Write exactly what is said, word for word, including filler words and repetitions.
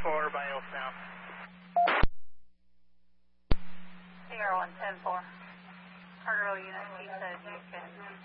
four by L South. Sierra one ten four. Cargo unit, he said you can